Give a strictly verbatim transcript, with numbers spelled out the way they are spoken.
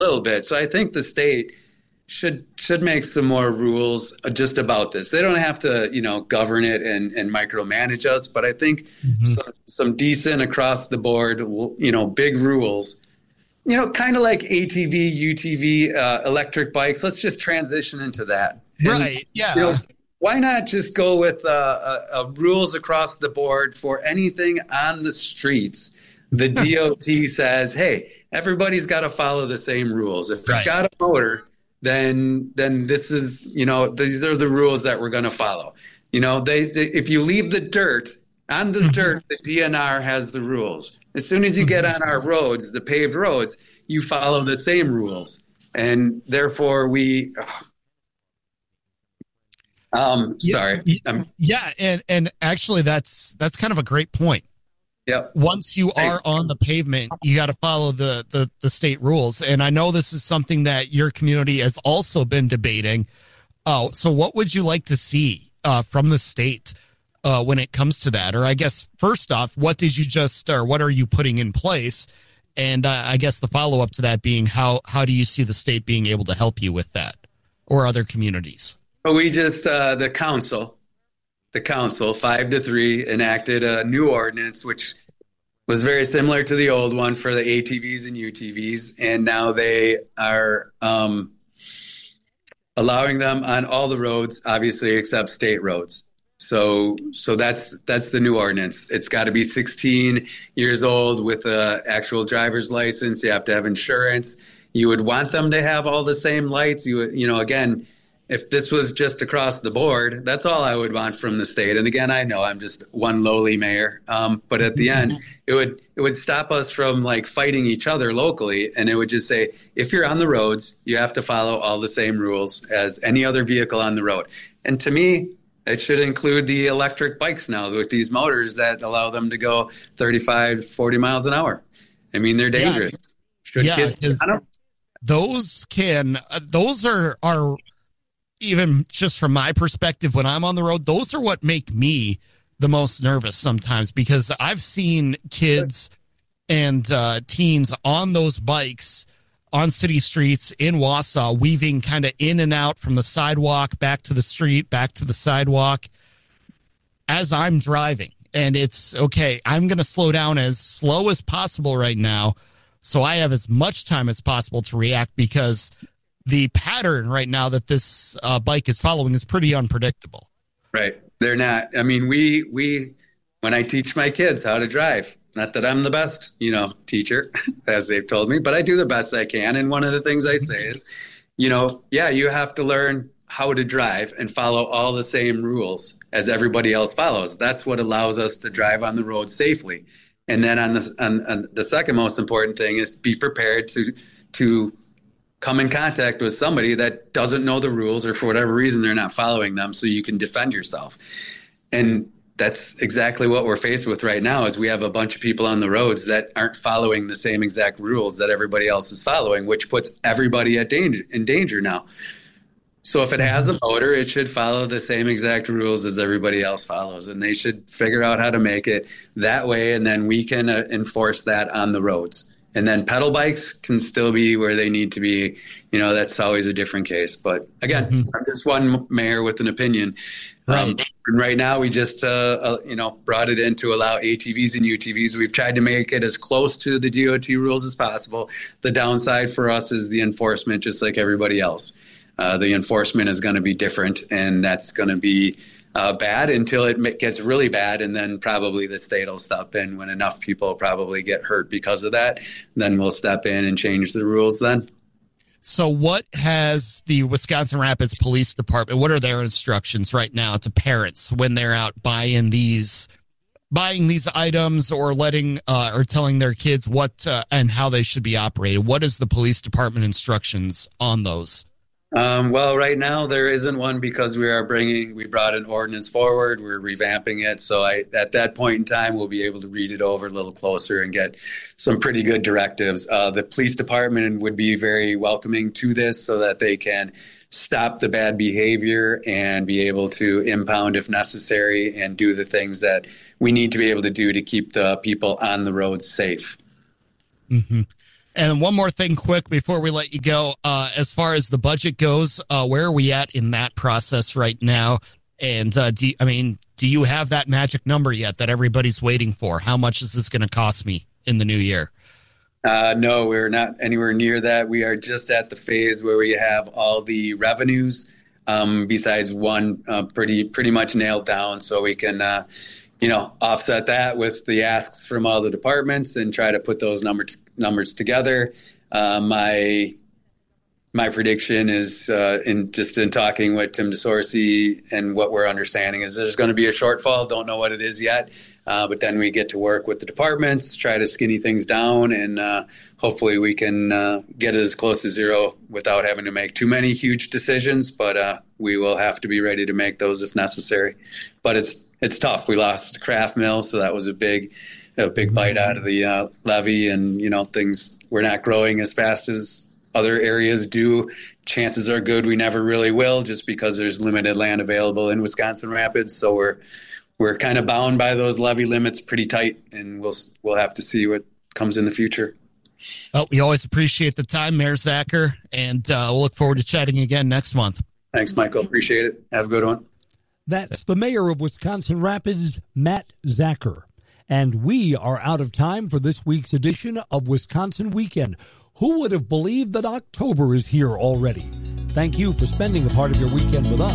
a little bit. So I think the state should should make some more rules just about this. They don't have to, you know, govern it and, and micromanage us, but I think Mm-hmm. some, some decent across the board, you know, big rules, you know, kind of like A T V, U T V, uh, electric bikes. Let's just transition into that. And, Right. Yeah. You know, why not just go with uh, uh, uh, rules across the board for anything on the streets? The D O T says, hey, everybody's got to follow the same rules. If Right. you've got a motor, then then this is, you know, these are the rules that we're going to follow. You know, they, they if you leave the dirt on the Mm-hmm. dirt, the D N R has the rules. As soon as you get on our roads, the paved roads, you follow the same rules, and therefore we. Um, sorry. Yeah, I'm, yeah, and and actually, that's that's kind of a great point. yep. Once you Thanks. are on the pavement, you got to follow the, the the state rules. And I know this is something that your community has also been debating. Oh, so what would you like to see uh, from the state uh, when it comes to that? Or I guess first off, what did you just or what are you putting in place? And uh, I guess the follow up to that being how how do you see the state being able to help you with that or other communities? We just uh, the council, the council five to three enacted a new ordinance, which was very similar to the old one for the A T Vs and U T Vs, and now they are um, allowing them on all the roads, obviously except state roads. So, so that's that's the new ordinance. It's got to be sixteen years old with a actual driver's license. You have to have insurance. You would want them to have all the same lights. You would, you know, again. If this was just across the board, that's all I would want from the state. And again, I know I'm just one lowly mayor, um, but at the end, it would it would stop us from like fighting each other locally, and it would just say, if you're on the roads, you have to follow all the same rules as any other vehicle on the road. And to me, it should include the electric bikes now with these motors that allow them to go thirty-five, forty miles an hour. I mean, they're dangerous. Yeah, Should yeah, kids, 'cause I don't, those can uh, those are are. Even just from my perspective, when I'm on the road, those are what make me the most nervous sometimes, because I've seen kids and uh, teens on those bikes on city streets in Wausau, weaving kind of in and out from the sidewalk back to the street, back to the sidewalk as I'm driving. And it's okay, I'm going to slow down as slow as possible right now so I have as much time as possible to react, because the pattern right now that this uh, bike is following is pretty unpredictable. Right. They're not. I mean, we, we, when I teach my kids how to drive, not that I'm the best, you know, teacher, as they've told me, but I do the best I can. And one of the things I say is, you know, yeah, you have to learn how to drive and follow all the same rules as everybody else follows. That's what allows us to drive on the road safely. And then on the, on, on the second most important thing is be prepared to, to, come in contact with somebody that doesn't know the rules, or for whatever reason they're not following them, so you can defend yourself. And that's exactly what we're faced with right now, is we have a bunch of people on the roads that aren't following the same exact rules that everybody else is following, which puts everybody at danger in danger now. So if it has a motor, it should follow the same exact rules as everybody else follows, and they should figure out how to make it that way, and then we can uh, enforce that on the roads. And then pedal bikes can still be where they need to be. You know, that's always a different case. But again, mm-hmm. I'm just one mayor with an opinion. Right. Um, and right now, we just, uh, uh, you know, brought it in to allow A T Vs and U T Vs. We've tried to make it as close to the D O T rules as possible. The downside for us is the enforcement, just like everybody else. Uh, the enforcement is going to be different, and that's going to be Uh, bad until it gets really bad, and then probably the state will step in when enough people probably get hurt because of that. Then we'll step in and change the rules then. So what has the Wisconsin Rapids Police Department, what are their instructions right now to parents when they're out buying these buying these items or letting uh, or telling their kids what uh, and how they should be operated? What is the police department instructions on those? Um, well, right now there isn't one, because we are bringing, we brought an ordinance forward. We're revamping it. So I, at that point in time, we'll be able to read it over a little closer and get some pretty good directives. Uh, the police department would be very welcoming to this, so that they can stop the bad behavior and be able to impound if necessary and do the things that we need to be able to do to keep the people on the roads safe. Mm-hmm. And one more thing quick before we let you go. Uh, as far as the budget goes, uh, where are we at in that process right now? And uh, do you, I mean, do you have that magic number yet that everybody's waiting for? How much is this going to cost me in the new year? Uh, no, we're not anywhere near that. We are just at the phase where we have all the revenues, um, besides one, uh, pretty pretty much nailed down, so we can uh, you know, offset that with the asks from all the departments and try to put those numbers numbers together. Uh, my my prediction is, uh, in just in talking with Tim DeSorcy and what we're understanding, is there's going to be a shortfall. Don't know what it is yet, uh, but then we get to work with the departments, try to skinny things down, and uh, hopefully we can uh, get it as close to zero without having to make too many huge decisions. But uh, we will have to be ready to make those if necessary. But it's it's tough. We lost the craft mill, so that was a big a big bite out of the uh, levy, and you know, things we're not growing as fast as other areas do. Chances are good we never really will, just because there's limited land available in Wisconsin Rapids. So we're we're kind of bound by those levy limits pretty tight, and we'll we'll have to see what comes in the future. Well, we always appreciate the time, Mayor Zacher, and uh, we'll look forward to chatting again next month. Thanks, Michael. Appreciate it. Have a good one. That's the mayor of Wisconsin Rapids, Matt Zacher. And we are out of time for this week's edition of Wisconsin Weekend. Who would have believed that October is here already? Thank you for spending a part of your weekend with us.